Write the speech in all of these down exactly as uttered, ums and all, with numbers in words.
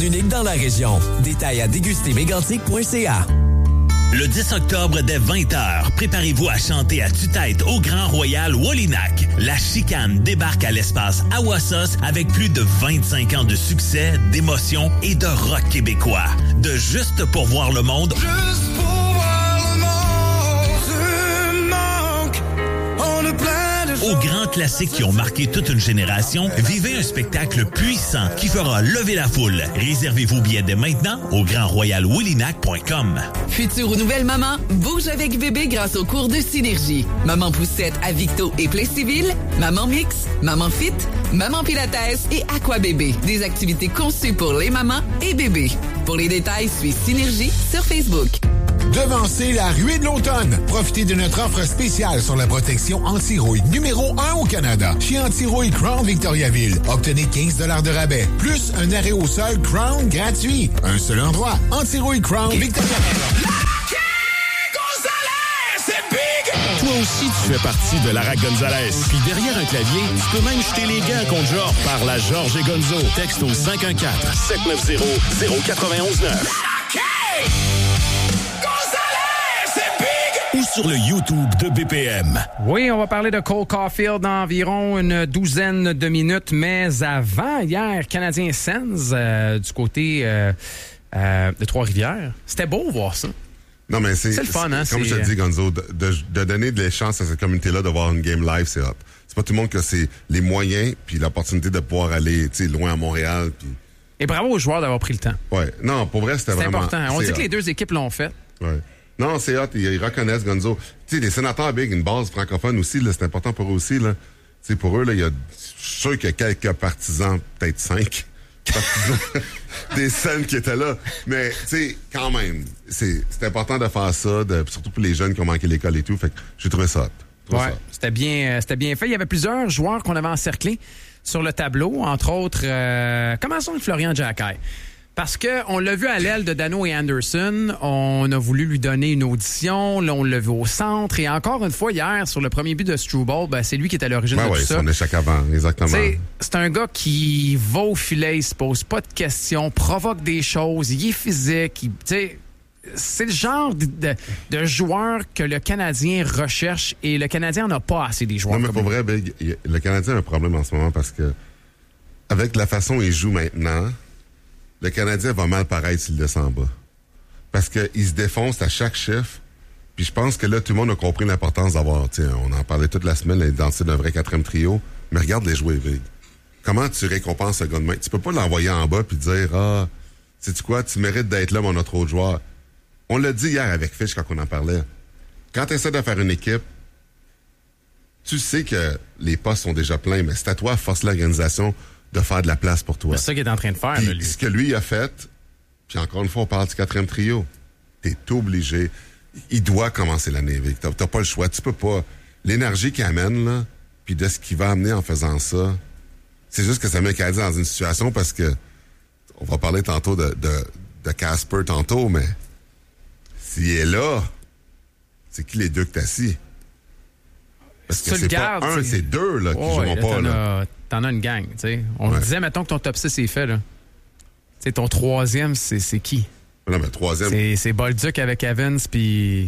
unique dans la région. Détails à déguster mégantic point c a. Le dix octobre dès vingt heures, préparez-vous à chanter à tue-tête au Grand Royal Wallinac. La Chicane débarque à l'espace Awassos avec plus de vingt-cinq ans de succès, d'émotion et de rock québécois. De Juste pour voir le monde. Juste pour voir le monde, tu manques, on a plein de Aux grands classiques qui ont marqué toute une génération, vivez un spectacle puissant qui fera lever la foule. Réservez-vous billets dès maintenant au grand royal wallinac point com. Future ou nouvelle maman, bouge avec bébé grâce au cours de Synergie. Maman Poussette à Victo et Plessisville, Maman Mix, Maman Fit, Maman Pilates et Aqua Bébé. Des activités conçues pour les mamans et bébés. Pour les détails, suis Synergie sur Facebook. Devancez la ruée de l'automne. Profitez de notre offre spéciale sur la protection anti-rouille numéro un au Canada. Chez Anti-Rouille Crown Victoriaville, obtenez quinze dollars de rabais, plus un arrêt au sol Crown gratuit. Un seul endroit, Anti-Rouille Crown Victoriaville. Toi aussi, tu fais partie de la Rack Gonzalez. Puis derrière un clavier, tu peux même jeter les gants contre Georges par la Georges et Gonzo. Texte au cinq un quatre, sept neuf zéro, zéro quatre un neuf. Ou sur le YouTube de B P M. Oui, on va parler de Cole Caulfield dans environ une douzaine de minutes, mais avant, hier, Canadien Sens euh, du côté euh, euh, de Trois-Rivières. C'était beau voir ça. Non, mais c'est, c'est le fun, hein? Comme c'est... je te dis, Gonzo, de, de, de donner de la chance à cette communauté-là de voir une game live, c'est hot. C'est pas tout le monde que c'est les moyens puis l'opportunité de pouvoir aller loin à Montréal. Pis... Et bravo aux joueurs d'avoir pris le temps. Ouais. Non, pour vrai, c'était c'est vraiment... important. On c'est dit hot. Que les deux équipes l'ont fait. Ouais. Non, c'est hot. Ils, ils reconnaissent, Gonzo. Tu sais, les sénateurs big, une base francophone aussi, là, c'est important pour eux aussi. Là. Tu sais, pour eux, là, il y a... Je suis sûr qu'il y a quelques partisans, peut-être cinq, partisans des scènes qui étaient là. Mais, tu sais, quand même, c'est, c'est important de faire ça, de, surtout pour les jeunes qui ont manqué l'école et tout. Fait que j'ai trouvé ça hot. Ouais, c'était bien, euh, c'était bien fait. Il y avait plusieurs joueurs qu'on avait encerclés sur le tableau, entre autres, euh, commençons avec Florian Jacquet. Parce que on l'a vu à l'aile de Dano et Anderson, on a voulu lui donner une audition, là on l'a vu au centre, et encore une fois hier, sur le premier but de Struble, ben, c'est lui qui est à l'origine ben de ouais, tout ça. son échec avant, exactement. T'sais, c'est un gars qui va au filet, il se pose pas de questions, provoque des choses, il est physique, il, t'sais, c'est le genre de, de, de joueur que le Canadien recherche, et le Canadien n'a pas assez des joueurs. Non, mais comme pour lui. vrai, Big, le Canadien a un problème en ce moment parce que avec la façon dont il joue maintenant, le Canadien va mal paraître s'il descend en bas. Parce qu'il se défonce à chaque chiffre. Puis je pense que là, tout le monde a compris l'importance d'avoir, tiens, on en parlait toute la semaine, l'identité d'un vrai quatrième trio. Mais regarde les jouer, Big. Comment tu récompenses ce gars de main? Tu peux pas l'envoyer en bas puis dire, ah, sais-tu quoi, tu mérites d'être là, mon autre autre joueur. On l'a dit hier avec Fish quand on en parlait. Quand tu essaies de faire une équipe, tu sais que les postes sont déjà pleins, mais c'est à toi, force l'organisation, de faire de la place pour toi. C'est ça qu'il est en train de faire. Puis, là, lui. ce que lui a fait, puis encore une fois, on parle du quatrième trio. T'es obligé. Il doit commencer l'année, Vic. T'as, t'as pas le choix. Tu peux pas. L'énergie qu'il amène, là, puis de ce qu'il va amener en faisant ça, c'est juste que ça met le Canadien dans une situation parce que on va parler tantôt de, de, de Casper tantôt, mais s'il est là, c'est qui les deux que t'as assis? Parce que tu c'est le gardes, pas un, t'sais. c'est deux là, qui Oh, joueront ouais, là, pas. T'en, Là. as, t'en as une gang, tu sais. On Ouais. le disait, mettons que ton top six est fait, là. Tu sais, ton troisième, c'est, c'est qui? Non, mais troisième. C'est, c'est Bolduc avec Evans, puis...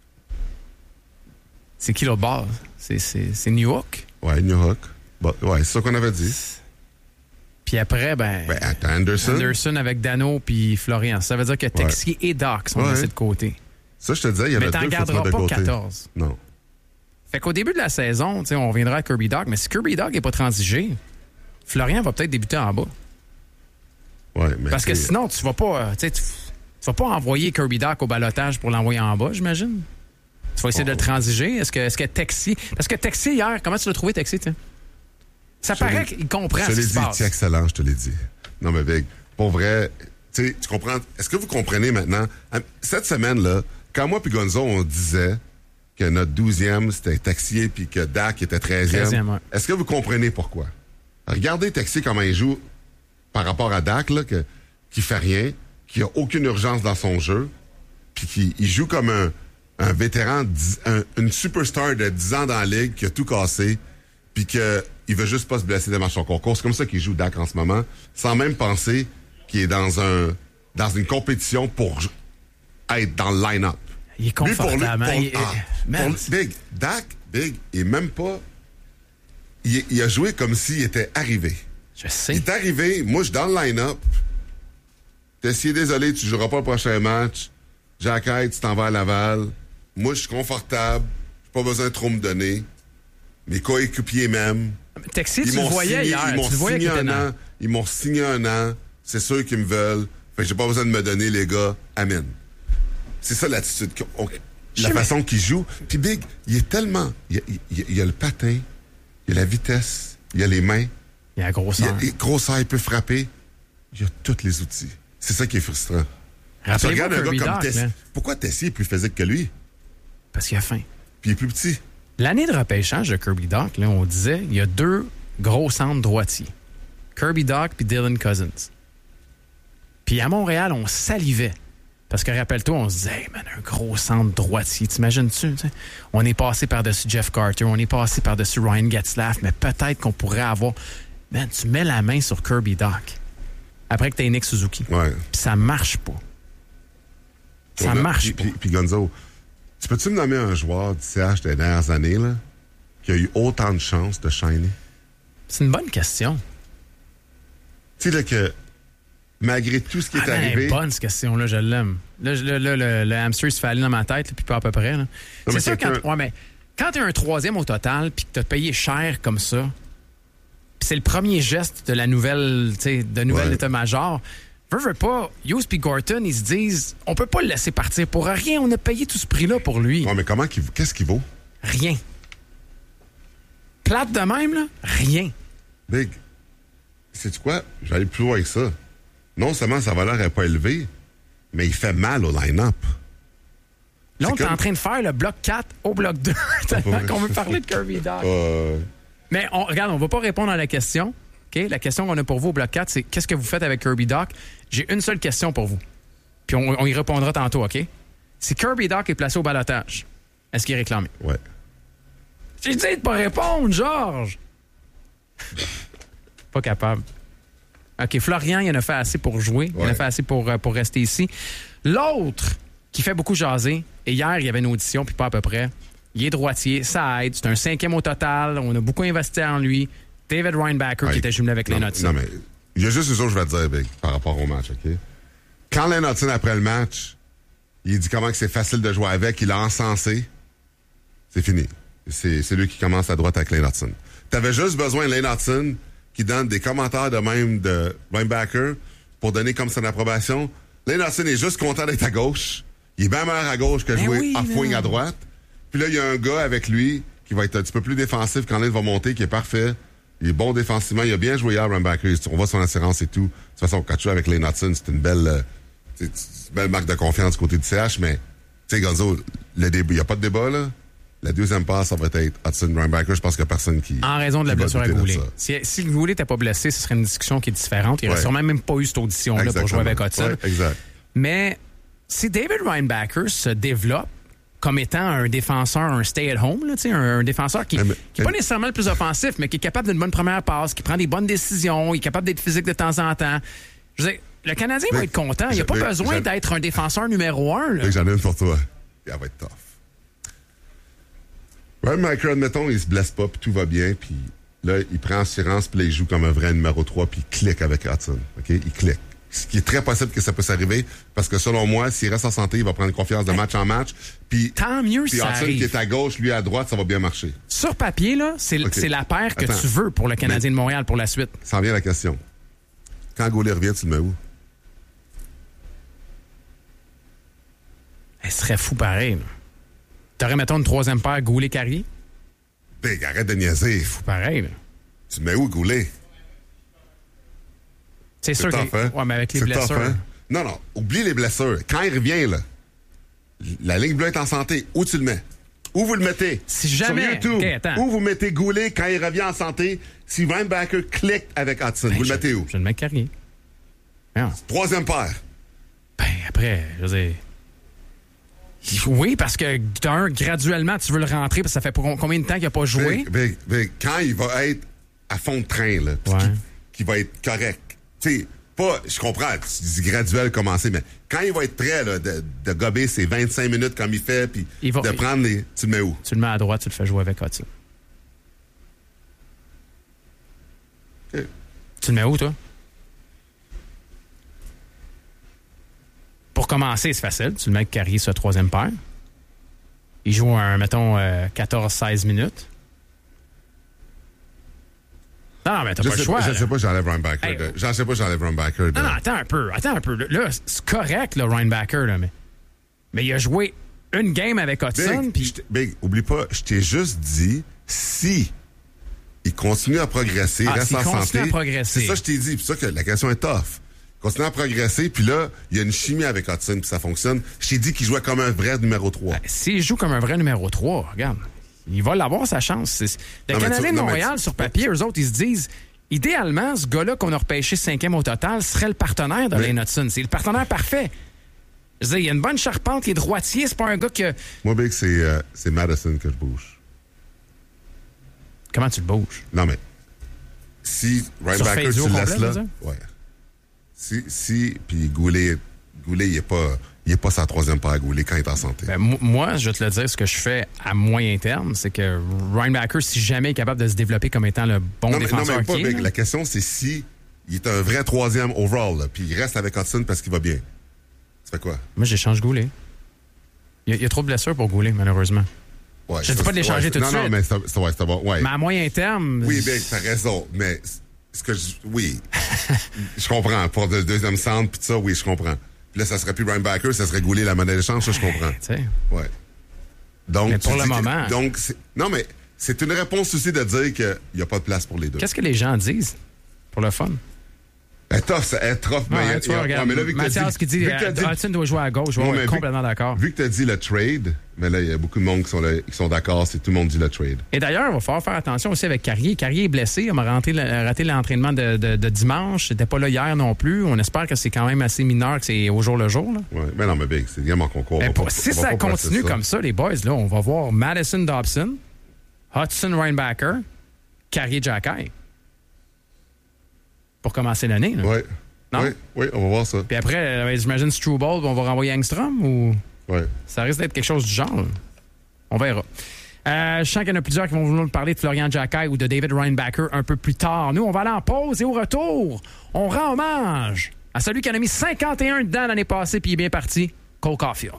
C'est qui l'autre base? C'est, c'est, c'est New York? Ouais, New York. Bon, ouais, c'est ça qu'on avait dit. Puis après, ben... Ben, attends, Anderson. Anderson avec Dano puis Florian. Ça veut dire que Texier ouais. et Doc sont ouais. laissés de côté. Ça, je te disais, il y en mais a t'en deux garderas de pas côté. quatorze. Non. Fait qu'au début de la saison, tu sais, on reviendra à Kirby Doc, mais si Kirby Doc n'est pas transigé, Florian va peut-être débuter en bas. Ouais, mais parce que sinon, tu vas pas, tu sais, tu, tu vas pas envoyer Kirby Doc au balotage pour l'envoyer en bas, j'imagine. Tu vas essayer oh. de le transiger. Est-ce que, est-ce que Texier... Parce que Texier, hier, comment tu l'as trouvé, Texier, tu sais? Ça je paraît qu'il comprend ce qui se passe. C'est excellent, je te l'ai dit. Non, mais Big, pour vrai, tu sais, tu comprends... Est-ce que vous comprenez maintenant? Cette semaine-là, quand moi puis Gonzo, on disait que notre douzième, c'était Texier puis que Dak était treizième, treizième ouais. Est-ce que vous comprenez pourquoi? Regardez Texier comment il joue par rapport à Dak, là, que, qui fait rien, qui a aucune urgence dans son jeu, puis qui il joue comme un, un vétéran, un, une superstar de dix ans dans la ligue qui a tout cassé, puis qu'il veut juste pas se blesser de match en concours. C'est comme ça qu'il joue Dak en ce moment, sans même penser qu'il qui est dans un dans une compétition pour être dans le line-up. Il est confortable. Lui, pour lui, pour, il, ah, man, pour, Big, Dak, Big, il est même pas... Il, il a joué comme s'il était arrivé. Je sais. Il est arrivé, moi, je suis dans le line-up. T'es si désolé, tu joueras pas le prochain match. Jack Hyde, tu t'en vas à Laval. Moi, je suis confortable. J'ai pas besoin de trop me donner. Mes coéquipiers même. Texi, tu Ils le m'ont voyais signé, hier. Ils m'ont tu le voyais signé qu'il était un dans- an. Ils m'ont signé un an. C'est ceux qui me veulent. Fait que j'ai pas besoin de me donner, les gars. Amen. C'est ça l'attitude. qu'on- La Je façon qu'il joue. Puis Big, il est tellement... Il y a, il, il y a le patin, il y a la vitesse, il y a les mains, Il y a un gros il y sens. a les grosseurs, il peut frapper. Il y a tous les outils. C'est ça qui est frustrant. Tu Rappelez-vous regardes un Kirby gars comme Dach, Tessie. là, Pourquoi Tessie est plus physique que lui? parce qu'il a faim. Puis il est plus petit. L'année de repêchage de Kirby Dach, là, on disait, il y a deux gros centres droitiers. Kirby Dach puis Dylan Cousins. Puis à Montréal, on salivait. Parce que rappelle-toi, on se disait, hey, man, un gros centre droitier. T'imagines-tu? T'sais? On est passé par-dessus Jeff Carter, on est passé par-dessus Ryan Getzlaf, mais peut-être qu'on pourrait avoir. Man, tu mets la main sur Kirby Dach après que t'aies Nick Suzuki. Ouais. Puis ça marche pas. Ça On a- marche puis, pas. Puis, puis Gonzo, tu peux-tu me nommer un joueur du C H des dernières années là, qui a eu autant de chances de shiner? C'est une bonne question. Tu sais, là, que malgré tout ce qui est Ah, ben, elle arrivé... est bonne, cette question-là, je l'aime. Là, je- là, là, le, le hamster se fait aller dans ma tête, là, puis pas à peu près. là. mais C'est sûr, quand, quelqu'un- ouais, mais quand tu es un troisième au total, puis que tu as payé cher comme ça, puis c'est le premier geste de la nouvelle, tu sais, de nouvelle Ouais. état-major, veux, veux pas, Hughes puis Gorton, ils se disent, on peut pas le laisser partir pour rien, on a payé tout ce prix-là pour lui. Ouais, mais comment qu'il... Qu'est-ce qu'il vaut? Rien. Plate de même, là, rien. Big, sais-tu quoi? J'allais plus loin que ça. Non seulement sa valeur n'est pas élevée, mais il fait mal au line-up. Là, on C'est est comme- en train de faire le bloc quatre au bloc deux, tellement qu'on veut parler de Kirby Dach. Euh, Mais on, regarde, on va pas répondre à la question. OK? La question qu'on a pour vous au bloc quatre, c'est qu'est-ce que vous faites avec Kirby Dach? J'ai une seule question pour vous. Puis on, on y répondra tantôt, OK? Si Kirby Dach est placé au balotage, est-ce qu'il est réclamé? ouais. J'ai dit de pas répondre, Georges! Pas capable. OK, Florian, il en a fait assez pour jouer. Il en a Ouais. fait assez pour, euh, pour rester ici. L'autre qui fait beaucoup jaser, et hier, il y avait une audition, puis pas à peu près. Il est droitier, ça aide. C'est un cinquième au total. On a beaucoup investi en lui. David Reinbacker, qui Hey, était jumelé avec non, Lane Hudson. Non, mais il y a juste une chose que je vais te dire, Big, par rapport au match, OK? Quand Lane Hudson, après le match, il dit comment que c'est facile de jouer avec, il a encensé, c'est fini. C'est, c'est lui qui commence à droite avec Lane Hudson. T'avais juste besoin de Lane Hudson qui donne des commentaires de même de Reinbacker pour donner comme son approbation. Lane Hudson est juste content d'être à gauche. Il est bien meilleur à gauche que Ben jouer oui, off-wing là. à droite. Puis là, il y a un gars avec lui qui va être un petit peu plus défensif quand Lane va monter, qui est parfait. Il est bon défensivement. Il a bien joué hier, Reinbacker. On voit son assurance et tout. De toute façon, quand tu joues avec Lane Hudson, c'est une belle, euh, c'est une belle marque de confiance du côté du C H, mais, tu sais, Gonzo, le débat, il n'y a pas de débat, là. La deuxième passe, ça va être Hudson Reinbacker. Je pense qu'il n'y a personne qui. En raison de la qui va blessure à douter de Goulet. ça. Si, si Goulet n'était pas blessé, ce serait une discussion qui est différente. Il n'aurait Ouais. sûrement même pas eu cette audition-là pour Exactement. jouer avec Hudson. Ouais, exact. Mais si David Reinbacker se développe comme étant un défenseur, un stay-at-home, là, tu sais, un, un défenseur qui n'est Mais- mais- pas nécessairement le plus offensif, mais qui est capable d'une bonne première passe, qui prend des bonnes décisions, il est capable d'être physique de temps en temps. Je veux dire, le Canadien va Mais- être content. Il n'a pas mais- besoin j'ai- d'être un défenseur numéro un. là. Fait que j'en ai une pour toi. Elle va être tough. Reinbacker, admettons, il se blesse pas, puis tout va bien, puis là, il prend assurance, puis là, il joue comme un vrai numéro trois, puis il clique avec Hudson. OK? Il clique. Ce qui est très possible que ça puisse arriver, parce que selon moi, s'il reste en santé, il va prendre confiance de match en match, puis... Tant mieux Puis si ça Hudson arrive. qui est à gauche, lui à droite, ça va bien marcher. Sur papier, là, c'est OK. c'est la paire que Attends. tu veux pour le Canadien Mais- de Montréal pour la suite. Ça en vient la question. Quand Goulet revient, tu le mets où? Elle serait fou pareil. là. T'aurais, mettons, une troisième paire Goulet-Carrier? Big, arrête de niaiser. Fou pareil. là. Tu le mets où, Goulet? C'est sûr tough, que... hein? Ouais, mais avec les C'est tough, blessures... hein? Non, non, oublie les blessures. Quand il revient, là, la ligne bleue est en santé. Où tu le mets? Où vous le mettez? Si jamais- Sur YouTube. OK, attends. Où vous mettez Goulet quand il revient en santé? Si Reinbacker clique avec Hudson, vous le je- mettez où? Je le mets Carrier. Non. Troisième paire. Ben, après, je veux dire... Oui, parce que d'un, graduellement, tu veux le rentrer parce que ça fait pour combien de temps qu'il n'a pas joué? Big, big, big. Quand il va être à fond de train, là, pis Ouais. qu'il- qu'il va être correct. Tu sais, pas, je comprends, tu dis graduel, commencer, mais quand il va être prêt là, de, de gober ses vingt-cinq minutes comme il fait, puis va, de prendre les... Tu le mets où? Tu le mets à droite, tu le fais jouer avec Hudson. OK. Tu le mets où, toi? Pour commencer, c'est facile. Tu le mets avec Carrier sur le troisième paire. Il joue, un, mettons, euh, quatorze seize minutes. Non, mais t'as je pas sais le choix. Pas, je là. sais pas, j'enlève Reinbacker. Hey, de, j'en sais pas, j'enlève Reinbacker. De... Non, non, attends un peu. Attends un peu. Là, c'est correct, le Reinbacker, là, mais... mais il a joué une game avec Hudson. Big, Puis... Big, oublie pas, je t'ai juste dit, si il continue à progresser, ah, reste en continue santé. À progresser. C'est ça que je t'ai dit. C'est pour ça que la question est tough. Continue à progresser, puis là, il y a une chimie avec Hudson, puis ça fonctionne. Je t'ai dit qu'il jouait comme un vrai numéro trois. Ben, s'il joue comme un vrai numéro trois, regarde, il va l'avoir sa chance. C'est... Le non, Canadien tu, de non, Montréal, tu, sur papier, eux autres, ils se disent... Idéalement, ce gars-là qu'on a repêché cinquième au total serait le partenaire de Lane Hudson. C'est le partenaire parfait. Je veux dire, il y a une bonne charpente, il est droitier, c'est pas un gars que... Moi, Big, c'est, euh, c'est Madison que je bouge. Comment tu le bouges? Non, mais si Reinbacker, tu le laisses là... Ouais. Si, si, puis Goulet, Goulet, il est pas... Il n'est pas sa troisième paire à Goulet quand il est en santé. Ben, m- moi, je vais te le dire, ce que je fais à moyen terme, c'est que Reinbacker, si jamais il est capable de se développer comme étant le bon non, mais, défenseur non, mais pas qu'il est, Big. La question, c'est si il est un vrai troisième overall, puis il reste avec Hudson parce qu'il va bien. Ça fait quoi? Moi, j'échange Goulet. Il y, a, il y a trop de blessures pour Goulet, malheureusement. Ouais, je ne dis pas de l'échanger ouais, tout de non, suite. Non, mais c'est, c'est, ouais, c'est bon. Ouais. Mais à moyen terme... Oui, Big, t'as raison. Mais ce que je... Oui. Je comprends. Pour le deuxième centre, puis tout ça, oui, je comprends. Là, ça serait plus Reinbacker, ça serait Goulet la monnaie d'échange, ça, je comprends. T'sais. Ouais. Donc, mais pour le moment. Que, donc, c'est, non, mais c'est une réponse aussi de dire qu'il n'y a pas de place pour les deux. Qu'est-ce que les gens disent pour le fun? Elle est tough, ça. Elle est tough. Ouais, mais, tu vois, ouais, regarde, mais là, vu que Mathias dit, qui dit euh, Hudson doit jouer à gauche, je suis complètement vu, d'accord. Vu que tu as dit le trade, mais là, il y a beaucoup de monde qui sont, là, qui sont d'accord, c'est tout le monde dit le trade. Et d'ailleurs, il va falloir faire attention aussi avec Carrier. Carrier est blessé, il m'a raté, raté l'entraînement de, de, de dimanche, il n'était pas là hier non plus. On espère que c'est quand même assez mineur, que c'est au jour le jour. Oui, mais non, mais Big, c'est bien mon concours. Mais pour, pas, si ça continue ça. Comme ça, les boys, là, on va voir Madison Dobson, Hudson Reinbacker, Carrier Jacky. Pour commencer l'année. Oui. Non? Oui, oui, on va voir ça. Puis après, euh, j'imagine Struble, on va renvoyer Angstrom ou... Oui. Ça risque d'être quelque chose du genre. On verra. Euh, je sens qu'il y en a plusieurs qui vont vouloir nous parler de Florian Jacky ou de David Reinbacker un peu plus tard. Nous, on va aller en pause et au retour, on rend hommage à celui qui en a mis cinquante et un dedans l'année passée puis il est bien parti, Cole Caulfield.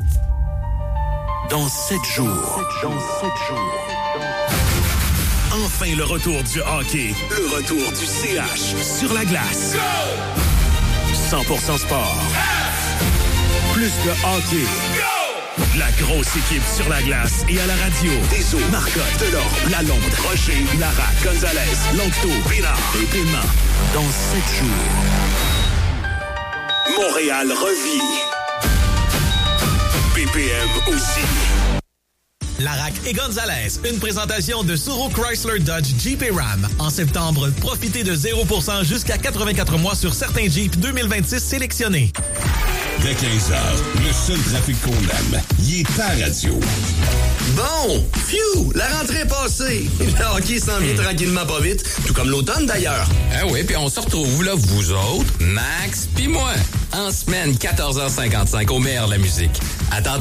Dans sept jours. Dans sept jours. Enfin le retour du hockey, le retour du C H sur la glace. Go! cent pour cent sport. F! Plus de hockey. Go! La grosse équipe sur la glace et à la radio. Deso, Marcotte, Delorme, Lalonde, Rocher, Lara, Gonzalez, Longto, Pinard et Paiement. Dans sept jours. Montréal revit. B P M aussi. Larac et Gonzalez, une présentation de Suro Chrysler Dodge Jeep et Ram. En septembre, profitez de zéro pour cent jusqu'à quatre-vingt-quatre mois sur certains Jeeps deux mille vingt-six sélectionnés. Dès quinze heures, le seul trafic qu'on aime, il est à radio. Bon, phew, la rentrée est passée. Le hockey s'en vient tranquillement pas vite, tout comme l'automne d'ailleurs. Ah oui, puis on se retrouve là, vous autres, Max pis moi, en semaine quatorze heures cinquante-cinq au meilleur de la musique. Attends